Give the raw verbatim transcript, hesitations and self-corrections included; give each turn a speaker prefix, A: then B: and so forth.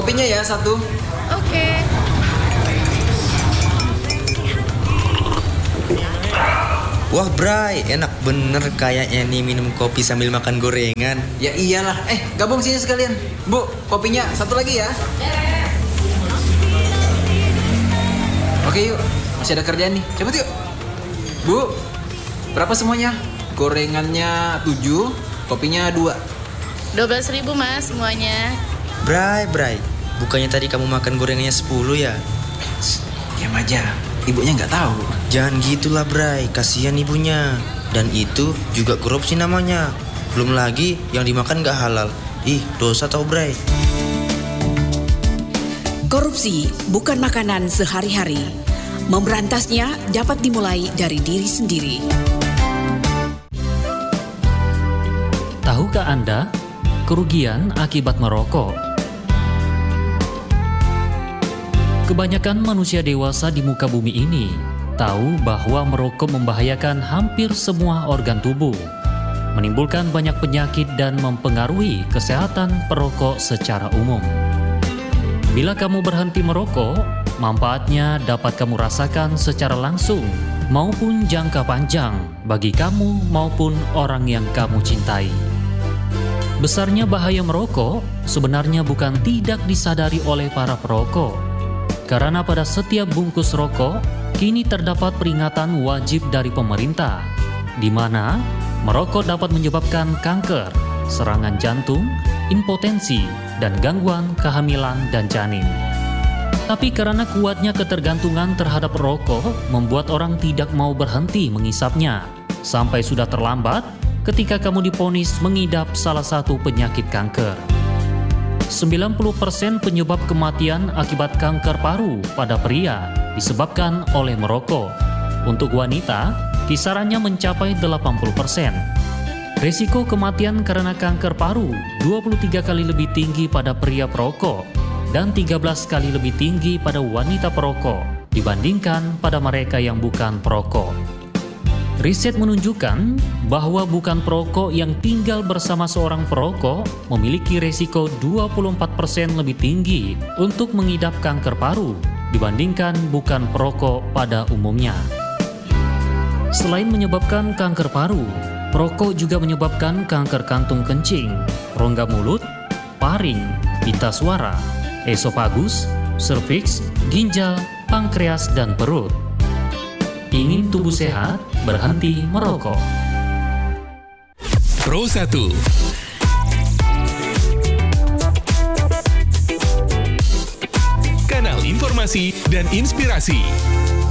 A: kopinya ya satu.
B: Oke.
C: Wah Bray, enak bener kayaknya nih minum kopi sambil makan gorengan.
A: Ya iyalah. Eh, gabung sini sekalian. Bu, kopinya satu lagi ya. Oke yuk, masih ada kerjaan nih. Cepet yuk. Bu, berapa semuanya? Gorengannya tujuh, kopinya dua.
B: dua belas ribu mas semuanya.
C: Bray, Bray, bukannya tadi kamu makan gorengannya sepuluh ya?
A: Diam aja, ibunya nggak tahu.
C: Jangan gitulah Bray, kasihan ibunya. Dan itu juga korupsi namanya. Belum lagi yang dimakan gak halal. Ih, dosa tau Bray.
D: Korupsi bukan makanan sehari-hari. Memberantasnya dapat dimulai dari diri sendiri.
E: Tahukah Anda kerugian akibat merokok? Kebanyakan manusia dewasa di muka bumi ini tahu bahwa merokok membahayakan hampir semua organ tubuh, menimbulkan banyak penyakit dan mempengaruhi kesehatan perokok secara umum. Bila kamu berhenti merokok, manfaatnya dapat kamu rasakan secara langsung maupun jangka panjang bagi kamu maupun orang yang kamu cintai. Besarnya bahaya merokok sebenarnya bukan tidak disadari oleh para perokok, karena pada setiap bungkus rokok kini terdapat peringatan wajib dari pemerintah, di mana merokok dapat menyebabkan kanker, serangan jantung, impotensi, dan gangguan kehamilan dan janin. Tapi karena kuatnya ketergantungan terhadap rokok membuat orang tidak mau berhenti mengisapnya, sampai sudah terlambat ketika kamu divonis mengidap salah satu penyakit kanker. sembilan puluh persen penyebab kematian akibat kanker paru pada pria disebabkan oleh merokok. Untuk wanita, kisarannya mencapai delapan puluh persen. Risiko kematian karena kanker paru dua puluh tiga kali lebih tinggi pada pria perokok dan tiga belas kali lebih tinggi pada wanita perokok dibandingkan pada mereka yang bukan perokok. Riset menunjukkan bahwa bukan perokok yang tinggal bersama seorang perokok memiliki risiko dua puluh empat persen lebih tinggi untuk mengidap kanker paru dibandingkan bukan perokok pada umumnya. Selain menyebabkan kanker paru, perokok juga menyebabkan kanker kantung kencing, rongga mulut, paring, pita suara, esofagus, serviks, ginjal, pankreas, dan perut. Ingin tubuh sehat? Berhenti merokok.
F: Pro satu. Kanal informasi dan inspirasi.